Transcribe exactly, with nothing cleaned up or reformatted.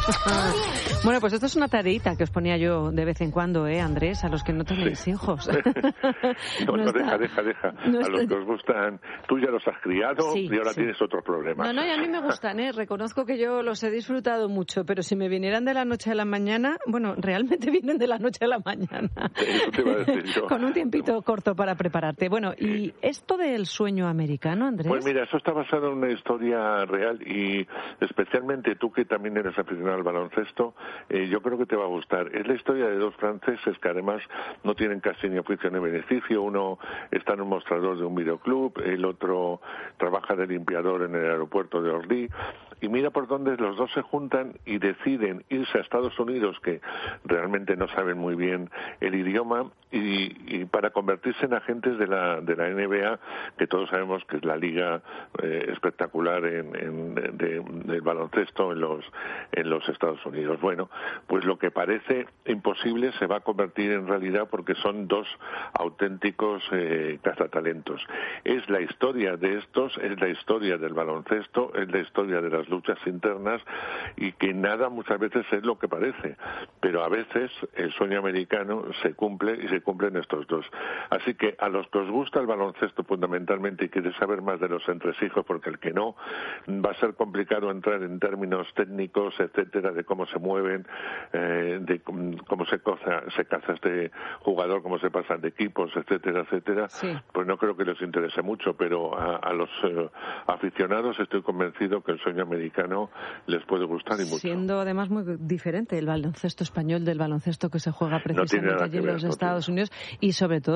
Bueno, pues esto es una tareita que os ponía yo de vez en cuando, ¿eh, Andrés? A los que no tenéis sí. hijos. no, no, no está, deja, deja, deja. No a está... los que os gustan, tú ya los has criado sí, y ahora sí. tienes otros problemas. No, no, y a mí me gustan, ¿eh? Reconozco que yo los he disfrutado mucho, pero si me vinieran de la noche a la mañana, bueno, realmente vienen de la noche a la mañana. Eso te iba a decir yo. Con un tiempito corto para prepararte. Bueno, ¿y esto del sueño americano, Andrés? Pues mira, eso está basado en una historia real y especialmente tú que también eres aficionado al baloncesto, eh, yo creo que te va a gustar. Es la historia de dos franceses que además no tienen casi ni oficio ni beneficio. Uno está en un mostrador de un videoclub, el otro trabaja de limpiador en el aeropuerto de Orly. Y mira por dónde los dos se juntan y deciden irse a Estados Unidos, que realmente no saben muy bien el idioma, y, y para convertirse en agentes de la de la N B A, que todos sabemos que es la liga eh, espectacular en, en de, del baloncesto en los en los Estados Unidos. Bueno, pues lo que parece imposible se va a convertir en realidad porque son dos auténticos eh, cazatalentos. Es la historia de estos, es la historia del baloncesto, es la historia de las luchas internas y que nada muchas veces es lo que parece, pero a veces el sueño americano se cumple y se cumplen estos dos. Así que a los que os gusta el baloncesto fundamentalmente y queréis saber más de los entresijos, porque el que no va a ser complicado entrar en términos técnicos, etcétera, de cómo se mueven, eh, de cómo se caza, se caza este jugador, cómo se pasan de equipos, etcétera, etcétera, sí. Pues no creo que les interese mucho, pero a, a los eh, aficionados estoy convencido que el sueño americano les puede gustar y mucho. Siendo además muy diferente el baloncesto español del baloncesto que se juega precisamente no allí en los Estados Unidos y sobre todo